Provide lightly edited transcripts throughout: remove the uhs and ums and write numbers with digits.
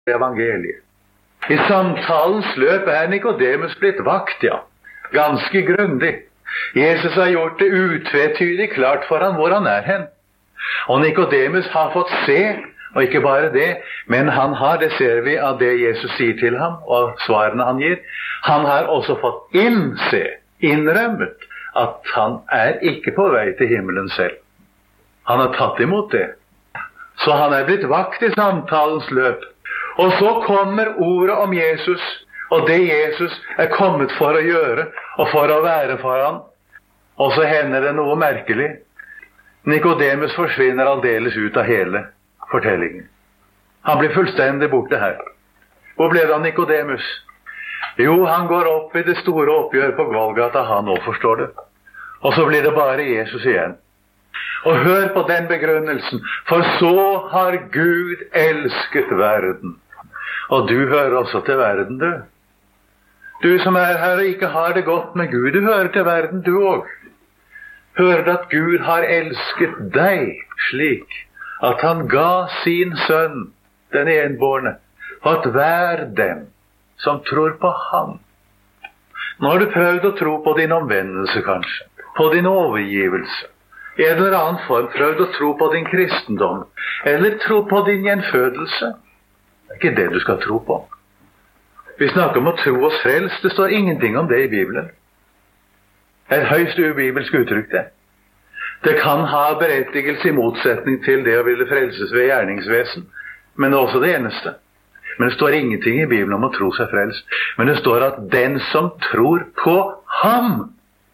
evangeliet. I samtalens løp Nikodemus blitt vakt, ja. Ganske grundig. Jesus har gjort det utvetydig klart for han hvor han hen. Og Nikodemus har fått se, og ikke bare det, men han har, det ser vi av det Jesus sier til ham, og svarene han gir, han har også fått innrømmet, at han ikke på vei til himmelen selv. Han har tatt imot det. Så han blitt vakt i samtalens løp. Og så kommer ordet om Jesus, og det Jesus kommet for å gjøre, og for å være for han. Og så hender det noe merkelig. Nikodemus forsvinner aldeles ut av hele fortellingen. Han blir fullstendig borte her. Hvor ble det av Nikodemus? Jo, han går opp i det store oppgjør på Golgata, han også forstår det. Og så blir det bare Jesus igjen. Og hør på den begrunnelsen. For så har Gud elsket verden. Og du hører også til verden, du. Du som her og ikke har det godt med Gud, du hører til verden, du også. Hører at Gud har elsket deg slik at han ga sin sønn, den enbårne, for at hver dem som tror på ham. Nå har du prøvd å tro på din omvendelse, kanskje, på din overgivelse, i en eller annen form prøvd å tro på din kristendom, eller tro på din gjenfødelse. Det ikke det du skal tro på. Vi snakker om å tro oss frelst, det står ingenting om det i Bibelen. Et høyst ubibelsk uttrykk, det. Det kan ha berettigelse i motsetning til det å ville frelses ved gjerningsvesen, men det er også det eneste. Men det står ingenting i Bibelen om å tro seg frelst. Men det står at den som tror på ham,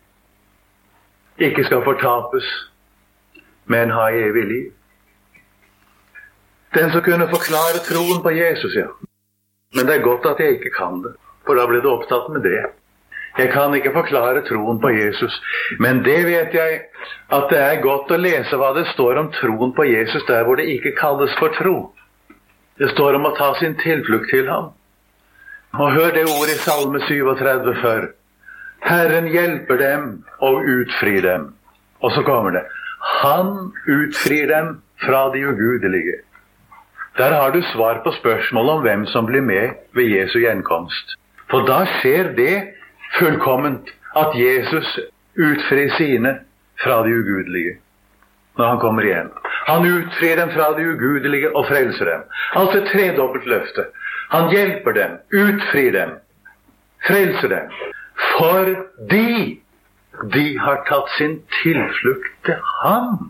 ikke skal fortapes, men ha evig liv. Den som kunne forklare troen på Jesus, ja. Men det er godt at jeg ikke kan det, for da ble det opptatt med det. Jeg kan ikke forklare troen på Jesus, men det vet jeg at det er godt å lese hva det står om troen på Jesus der hvor det ikke kalles for tro. Det står om å ta sin tilflukt til ham. Og hør det ordet i Salme 37 før. Herren hjelper dem og utfrir dem. Og så kommer det. Han utfrir dem fra de ugudelige. Der har du svar på spørsmålet om hvem som blir med ved Jesu gjenkomst. For da skjer det fullkomment at Jesus utfrir sine fra de ugudelige når han kommer igjen. Han utfrir dem fra de ugudelige og frelser dem. Altså et tredobbelt løfte. Han hjelper dem, utfrir dem, frelser dem, fordi de har tatt sin tilflukt til ham.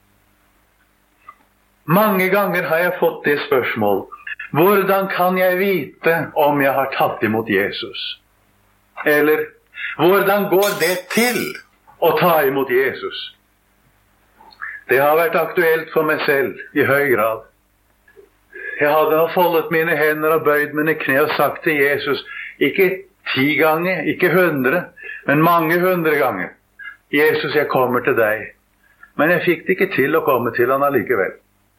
Mange ganger har jeg fått det spørsmål: hvordan kan jeg vite om jeg har tatt imot Jesus? Eller, hvordan går det til å ta imot Jesus? Det har vært aktuelt for meg selv i høy grad. Jeg hadde foldet mine hender og bøyd mine kne og sagt til Jesus, ikke 10 ganger, ikke 100, men mange 100 ganger: Jesus, jeg kommer til deg. Men jeg fikk det ikke til å komme til han allikevel.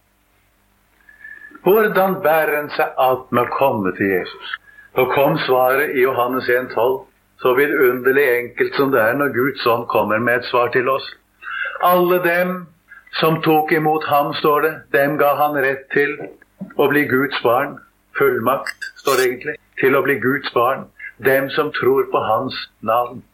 Hvordan bærer en seg at med å komme til Jesus? Så kom svaret i Johannes 1,12. Så vidunderlig enkelt som det er når Guds ånd kommer med et svar til oss. Alle dem som tok imot ham, står det, dem ga han rett til å bli Guds barn. Fullmakt, står det egentlig, til å bli Guds barn. Dem som tror på hans navn.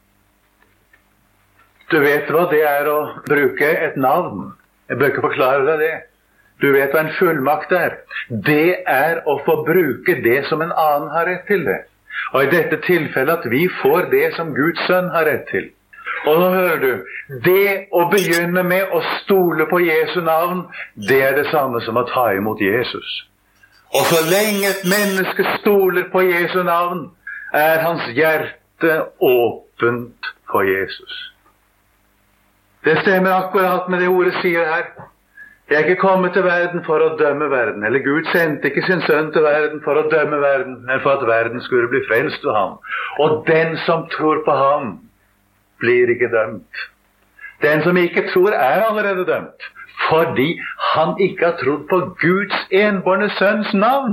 Du vet hva det er å bruke et navn. Jeg bør ikke forklare deg det. Du vet hva en fullmakt er. Det er å få bruke det som en annen har rett til det. Og i dette tilfellet at vi får det som Guds sønn har rett til. Og nå hører du, det å begynne med å stole på Jesu navn, det er det samme som å ta imot Jesus. Og så lenge et menneske stoler på Jesu navn, er hans hjerte åpent for Jesus. Det stemmer akkurat med det ordet sier her. Jeg er ikke kommet til verden for å dømme verden, eller Gud sendte ikke sin sønn til verden for å dømme verden, men for at verden skulle bli frelst ved ham. Og den som tror på ham, blir ikke dømt. Den som ikke tror er allerede dømt, fordi han ikke har trodd på Guds enbårne sønns navn.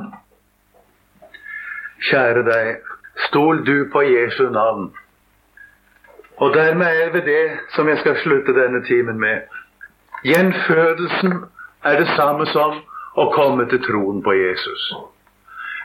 Kjære deg, stol du på Jesu navn. Og dermed er det det som jeg skal slutte denne timen med. Gjenfødelsen er det samme som å komme til troen på Jesus.